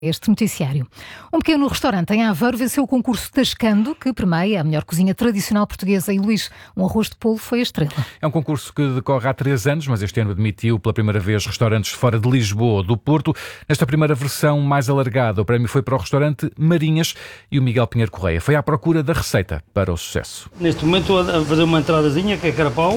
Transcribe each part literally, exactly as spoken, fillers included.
Este noticiário. Um pequeno restaurante em Aveiro venceu o concurso Tascando, que premia a melhor cozinha tradicional portuguesa. E Luís, um arroz de polvo foi a estrela. É um concurso que decorre há três anos, mas este ano admitiu pela primeira vez restaurantes fora de Lisboa ou do Porto. Nesta primeira versão mais alargada, o prémio foi para o restaurante Marinhas e o Miguel Pinheiro Correia foi à procura da receita para o sucesso. Neste momento estou a fazer uma entradazinha, que é carapau.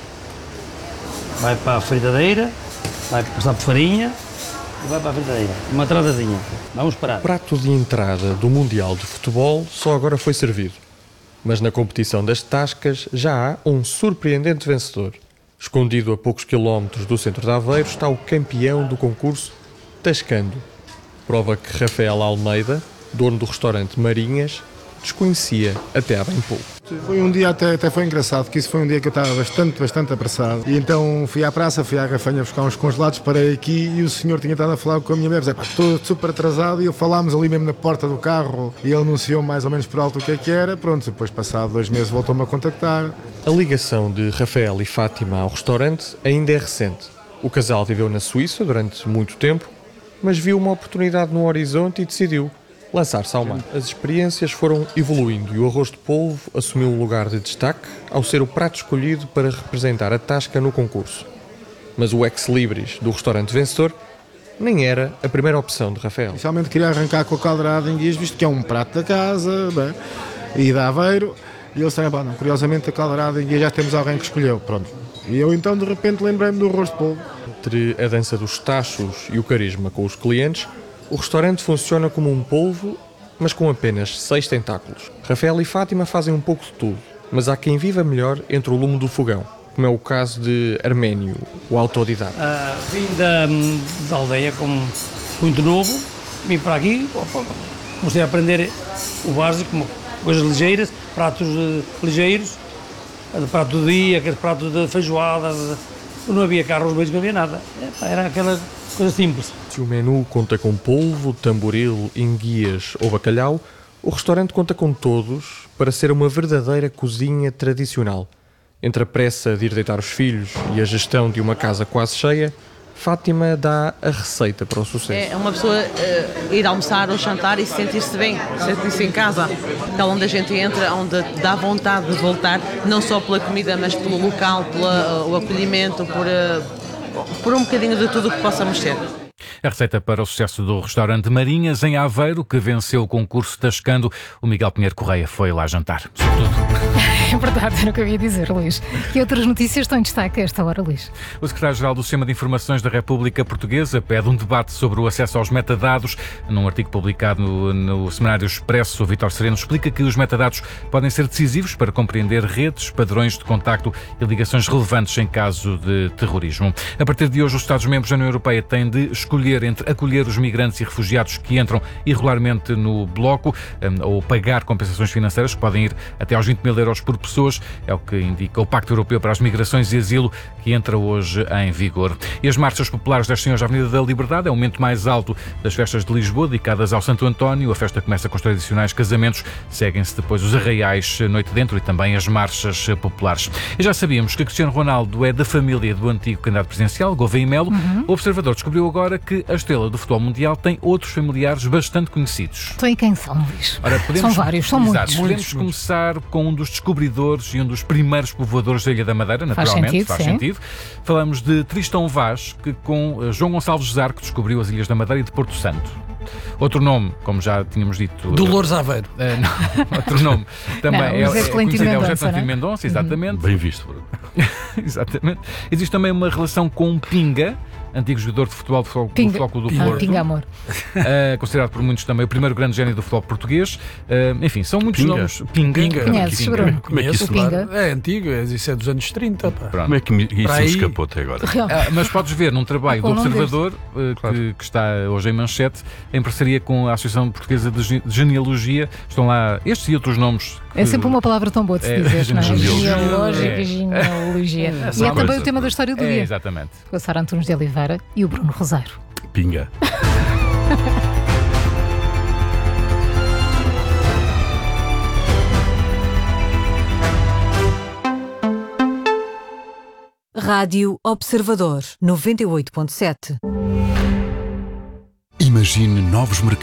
Vai para a fritadeira, vai passar por farinha. Vai para a fritadeira, uma entradazinha. Vamos parar. O prato de entrada do Mundial de Futebol só agora foi servido. Mas na competição das tascas já há um surpreendente vencedor. Escondido a poucos quilómetros do centro de Aveiro está o campeão do concurso Tascando. Prova que Rafael Almeida, dono do restaurante Marinhas, desconhecia até há bem pouco. Foi um dia até, até foi engraçado, porque isso foi um dia que eu estava bastante, bastante apressado. E então fui à praça, fui à Gafanha buscar uns congelados, parei aqui e o senhor tinha estado a falar com a minha mulher. Dizia, pá, estou super atrasado, e eu falámos ali mesmo na porta do carro e ele anunciou mais ou menos por alto o que é que era. Pronto, depois passado dois meses voltou-me a contactar. A ligação de Rafael e Fátima ao restaurante ainda é recente. O casal viveu na Suíça durante muito tempo, mas viu uma oportunidade no horizonte e decidiu lançar-se ao mar. As experiências foram evoluindo e o arroz de polvo assumiu um lugar de destaque ao ser o prato escolhido para representar a tasca no concurso. Mas o ex-libris do restaurante vencedor nem era a primeira opção de Rafael. Inicialmente queria arrancar com a caldeirada em guias, visto que é um prato da casa, bem, e da Aveiro, e ele disse, não, curiosamente a caldeirada em guias já temos alguém que escolheu, pronto. E eu então de repente lembrei-me do arroz de polvo. Entre a dança dos tachos e o carisma com os clientes, o restaurante funciona como um polvo, mas com apenas seis tentáculos. Rafael e Fátima fazem um pouco de tudo, mas há quem viva melhor entre o lume do fogão, como é o caso de Arménio, o autodidata. Uh, vim da, da aldeia como muito novo, vim para aqui, opa, comecei a aprender o básico, coisas ligeiras, pratos uh, ligeiros, uh, prato do dia, aqueles pratos de feijoada, de, não havia carros meios, não havia nada, era aquela coisa simples. Se o menu conta com polvo, tamboril, enguias ou bacalhau, o restaurante conta com todos para ser uma verdadeira cozinha tradicional. Entre a pressa de ir deitar os filhos e a gestão de uma casa quase cheia, Fátima dá a receita para o sucesso. É uma pessoa uh, ir almoçar ou jantar e sentir-se bem, sentir-se em casa. Então, onde a gente entra, onde dá vontade de voltar, não só pela comida, mas pelo local, pelo uh, acolhimento, por, uh, por um bocadinho de tudo o que possamos ser. A receita para o sucesso do restaurante Marinhas, em Aveiro, que venceu o concurso Tascando, o Miguel Pinheiro Correia foi lá jantar. Sobretudo. É verdade, era o que eu ia dizer, Luís. Que outras notícias estão em destaque a esta hora, Luís? O secretário-geral do Sistema de Informações da República Portuguesa pede um debate sobre o acesso aos metadados. Num artigo publicado no, no Semanário Expresso, o Vítor Sereno explica que os metadados podem ser decisivos para compreender redes, padrões de contacto e ligações relevantes em caso de terrorismo. A partir de hoje, os Estados-membros da União Europeia têm de escolher entre acolher os migrantes e refugiados que entram irregularmente no bloco ou pagar compensações financeiras que podem ir até aos vinte mil euros por pessoas, é o que indica o Pacto Europeu para as Migrações e Asilo, que entra hoje em vigor. E as marchas populares desta hoje à Avenida da Liberdade é o momento mais alto das festas de Lisboa, dedicadas ao Santo António. A festa começa com os tradicionais casamentos, seguem-se depois os arraiais noite dentro e também as marchas populares. E já sabíamos que Cristiano Ronaldo é da família do antigo candidato presidencial, Gouveia Melo. Uhum. O Observador descobriu agora que a estrela do futebol mundial tem outros familiares bastante conhecidos. Então e quem são, Luís? Ora, podemos, são vários, são exato, muitos. Podemos começar com um dos descobridores e um dos primeiros povoadores da Ilha da Madeira, naturalmente. Faz sentido, faz sim. sentido. Falamos de Tristão Vaz, que com João Gonçalves Zarco descobriu as Ilhas da Madeira e de Porto Santo. Outro nome, como já tínhamos dito... Dolores Aveiro. Uh, não, outro nome também não, é, é, é conhecido, é o José Florentino Mendonça, exatamente. Bem visto, Bruno. Exatamente. Existe também uma relação com Pinga, antigo jogador de futebol do Futebol Clube do Pinga, Porto. Pinga Amor. Uh, considerado por muitos também o primeiro grande gênio do futebol português. Uh, enfim, são muitos Pinga. nomes. Pinga. Pinga. Conheces, Bruno? Como é que isso, Pinga? é antigo, isso é dos anos trinta. Pá. Como é que isso me aí... escapou até agora? Uh, mas podes ver num trabalho do Observador, uh, claro. que, que está hoje em manchete, em parceria com a Associação Portuguesa de Ge- de Genealogia. Estão lá estes e outros nomes. Que... É sempre uma palavra tão boa de se É, dizer, não é? genealogia. Genealógica, É. genealogia. É, E é sabe, também mas- o tema da história do É, dia. exatamente. Com a Sara Antunes de Oliveira e o Bruno Rosário. Pinga. Rádio Observador noventa e oito ponto sete. Imagina Imagine novos mercados.